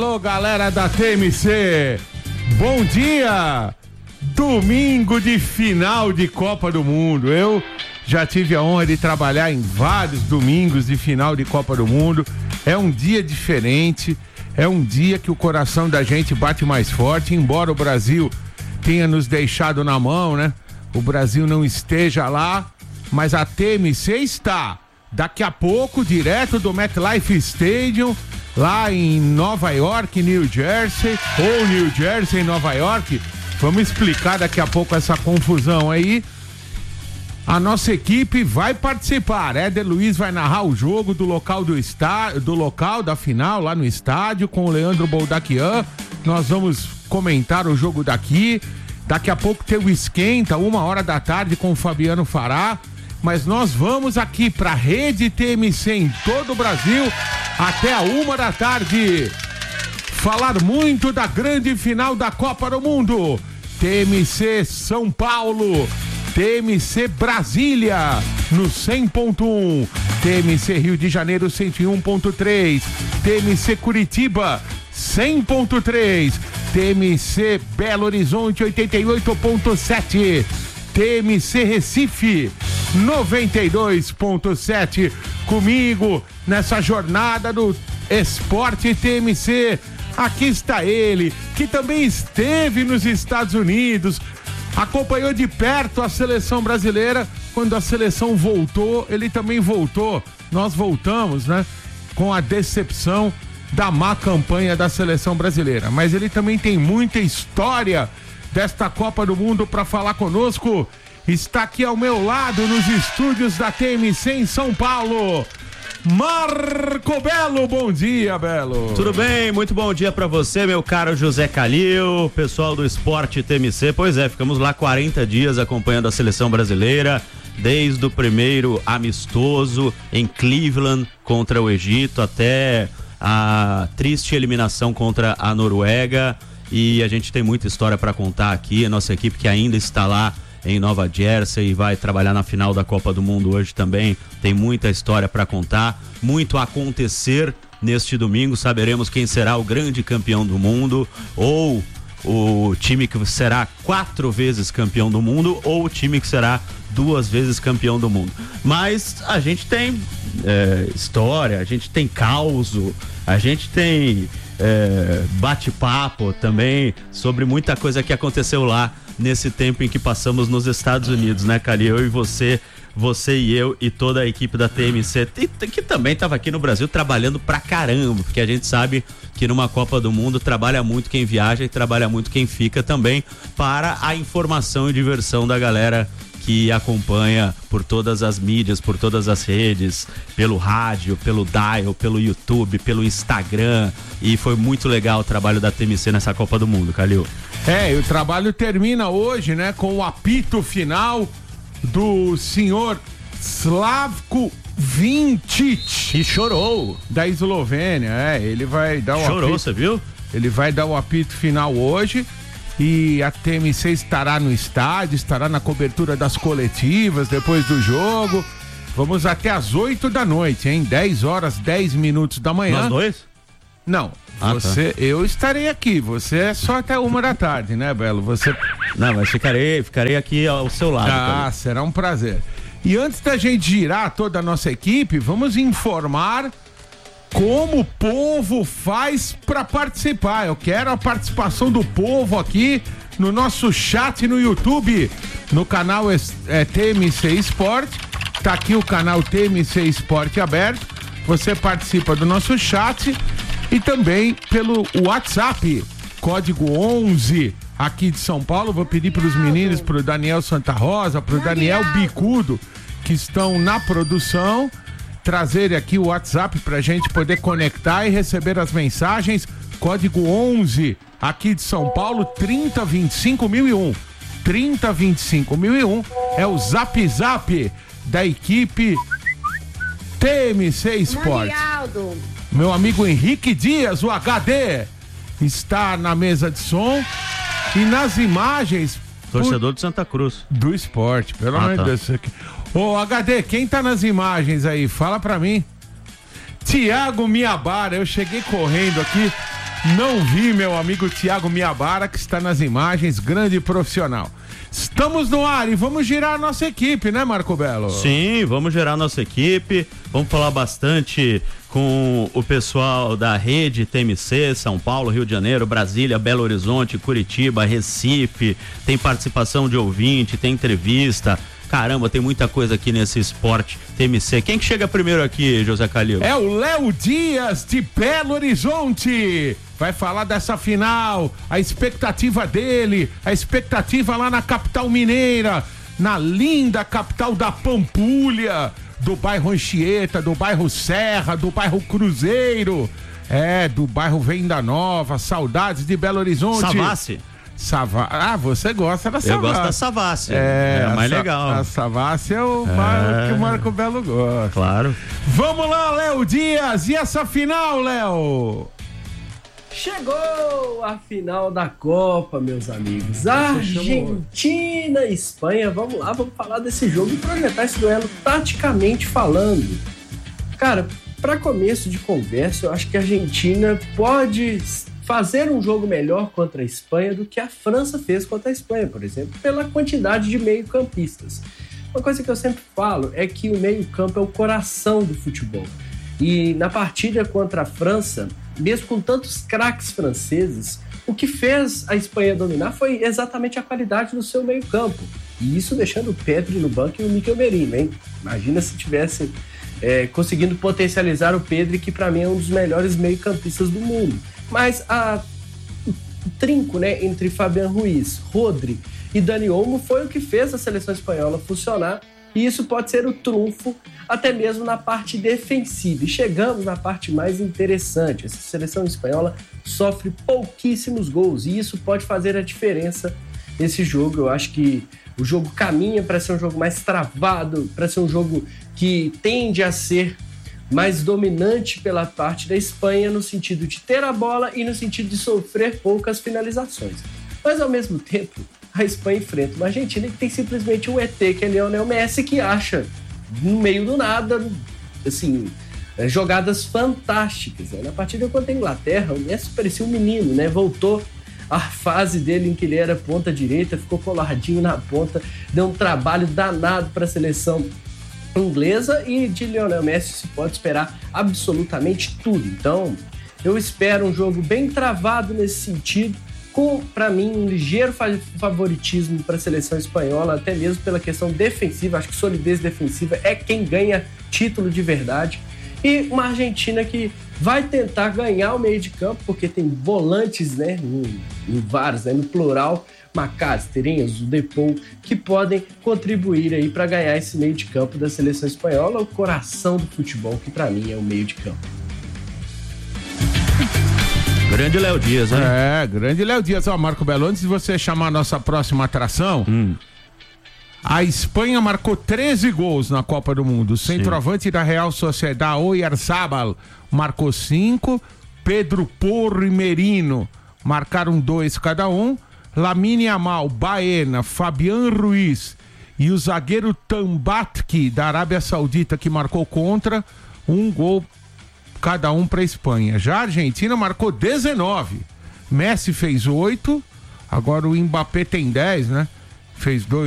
Alô, galera da TMC, bom dia! Domingo de final de Copa do Mundo. Eu já tive a honra de trabalhar em vários domingos de final de Copa do Mundo. É um dia diferente, é um dia que o coração da gente bate mais forte, embora o Brasil tenha nos deixado na mão, né? O Brasil não esteja lá, mas a TMC está. Daqui a pouco, direto do MetLife Stadium, lá em Nova York, New Jersey, ou New Jersey, Nova York. Vamos explicar daqui a pouco essa confusão aí. A nossa equipe vai participar. Éder Luiz vai narrar o jogo do local da final, lá no estádio, com o Leandro Boldaquian. Nós vamos comentar o jogo daqui. Daqui a pouco tem o Esquenta, 1h da tarde, com o Fabiano Fará. Mas nós vamos aqui para a Rede TMC em todo o Brasil até a 1h da tarde. Falar muito da grande final da Copa do Mundo. TMC São Paulo, TMC Brasília no 100.1, TMC Rio de Janeiro 101.3, TMC Curitiba 100.3, TMC Belo Horizonte 88.7, TMC Recife 92.7. Comigo nessa jornada do Esporte TMC. Aqui está ele, que também esteve nos Estados Unidos, acompanhou de perto a seleção brasileira. Quando a seleção voltou, ele também voltou. Nós voltamos, né? Com a decepção da má campanha da seleção brasileira. Mas ele também tem muita história desta Copa do Mundo para falar conosco. Está aqui ao meu lado nos estúdios da TMC em São Paulo, Marco Belo. Bom dia, Belo. Tudo bem? Muito bom dia pra você, meu caro José Calil, pessoal do Esporte TMC. Pois é, ficamos lá 40 dias acompanhando a seleção brasileira, desde o primeiro amistoso em Cleveland contra o Egito até a triste eliminação contra a Noruega. E a gente tem muita história pra contar aqui. A nossa equipe que ainda está lá em Nova Jersey e vai trabalhar na final da Copa do Mundo hoje também. Tem muita história para contar, muito a acontecer neste domingo. Saberemos quem será o grande campeão do mundo, ou o time que será 4 vezes campeão do mundo, ou o time que será 2 vezes campeão do mundo. Mas a gente tem história, a gente tem causo, a gente tem bate-papo também sobre muita coisa que aconteceu lá nesse tempo em que passamos nos Estados Unidos, né, cara? Eu e você e eu e toda a equipe da TMC, que também estava aqui no Brasil trabalhando pra caramba, porque a gente sabe que numa Copa do Mundo trabalha muito quem viaja e trabalha muito quem fica também para a informação e diversão da galera que acompanha por todas as mídias, por todas as redes, pelo rádio, pelo dial, pelo YouTube, pelo Instagram. E foi muito legal o trabalho da TMC nessa Copa do Mundo, Calil. E o trabalho termina hoje, né, com o apito final do senhor Slavko Vinčić, que chorou, da Eslovênia. Ele vai dar o chorou, apito, você viu? Ele vai dar o apito final hoje. E a TMC estará no estádio, estará na cobertura das coletivas depois do jogo. Vamos até às 8 da noite, hein? 10h10 da manhã. Nós dois? Não, você, tá. Eu estarei aqui, você é só até 1 da tarde, né, Belo? Você... Não, mas ficarei aqui ao seu lado. Ah, será um prazer. E antes da gente girar toda a nossa equipe, vamos informar como o povo faz para participar. Eu quero a participação do povo aqui no nosso chat no YouTube, no canal TMC Esporte. Tá aqui o canal TMC Esporte aberto. Você participa do nosso chat e também pelo WhatsApp, código 11 aqui de São Paulo. Vou pedir para os meninos, para o Daniel Santa Rosa, para o Daniel Bicudo, que estão na produção, trazer aqui o WhatsApp pra gente poder conectar e receber as mensagens. Código 11 aqui de São Paulo, 3025.001. 3025.001 é o Zap da equipe TMC Esporte. Meu amigo Henrique Dias, o HD, está na mesa de som e nas imagens. Torcedor de Santa Cruz. Do esporte, pelo amor de Deus. Ô, HD, quem tá nas imagens aí? Fala pra mim. Tiago Miabara, eu cheguei correndo aqui. Não vi meu amigo Thiago Miabara, que está nas imagens, grande profissional. Estamos no ar e vamos girar a nossa equipe, né, Marco Belo? Sim, vamos girar a nossa equipe, vamos falar bastante com o pessoal da rede TMC, São Paulo, Rio de Janeiro, Brasília, Belo Horizonte, Curitiba, Recife, tem participação de ouvinte, tem entrevista. Caramba, tem muita coisa aqui nesse esporte TMC. Quem que chega primeiro aqui, José Calil? É o Léo Dias, de Belo Horizonte. Vai falar dessa final, a expectativa dele, a expectativa lá na capital mineira, na linda capital da Pampulha, do bairro Anchieta, do bairro Serra, do bairro Cruzeiro, do bairro Venda Nova, saudades de Belo Horizonte. Savassi. Você gosta da Savassi. Eu gosto da Savassi. É mais legal. A Savassi é o bairro que o Marco Belo gosta. Claro. Vamos lá, Léo Dias. E essa final, Léo? Chegou a final da Copa, meus amigos. Argentina e Espanha. Vamos lá, vamos falar desse jogo e projetar esse duelo taticamente falando. Cara, para começo de conversa, eu acho que a Argentina pode fazer um jogo melhor contra a Espanha do que a França fez contra a Espanha, por exemplo, pela quantidade de meio-campistas. Uma coisa que eu sempre falo é que o meio-campo é o coração do futebol. E na partida contra a França, mesmo com tantos craques franceses, o que fez a Espanha dominar foi exatamente a qualidade do seu meio-campo. E isso deixando o Pedri no banco e o Mikel Merino, hein? Imagina se tivesse conseguindo potencializar o Pedri, que para mim é um dos melhores meio-campistas do mundo. Mas o trinco, né, entre Fabián Ruiz, Rodri e Dani Olmo foi o que fez a seleção espanhola funcionar, e isso pode ser o trunfo até mesmo na parte defensiva. E chegamos na parte mais interessante. Essa seleção espanhola sofre pouquíssimos gols e isso pode fazer a diferença nesse jogo. Eu acho que o jogo caminha para ser um jogo mais travado, para ser um jogo que tende a ser mais dominante pela parte da Espanha no sentido de ter a bola e no sentido de sofrer poucas finalizações. Mas ao mesmo tempo, a Espanha enfrenta uma Argentina que tem simplesmente um ET, que é Lionel Messi, que acha no meio do nada, assim, jogadas fantásticas. Na partida contra a Inglaterra, o Messi parecia um menino, né? Voltou à fase dele em que ele era ponta direita, ficou coladinho na ponta, deu um trabalho danado para a seleção inglesa, e de Lionel Messi se pode esperar absolutamente tudo. Então, eu espero um jogo bem travado nesse sentido, com, para mim, um ligeiro favoritismo para a seleção espanhola, até mesmo pela questão defensiva. Acho que solidez defensiva é quem ganha título de verdade. E uma Argentina que vai tentar ganhar o meio de campo, porque tem volantes, né, em vários, né, no plural, McAllister, Enzo, Depou, que podem contribuir aí para ganhar esse meio de campo da seleção espanhola, o coração do futebol, que para mim é o meio de campo. Grande Léo Dias, né? Grande Léo Dias. Marco Belo, antes de você chamar a nossa próxima atração, a Espanha marcou 13 gols na Copa do Mundo. O centroavante da Real Sociedad, Oyarzabal, marcou 5. Pedro Porro e Merino marcaram 2 cada um. Lamine Yamal, Baena, Fabián Ruiz e o zagueiro Tambatki, da Arábia Saudita, que marcou contra, 1 gol cada um para a Espanha. Já a Argentina marcou 19. Messi fez 8. Agora o Mbappé tem 10, né? Fez 2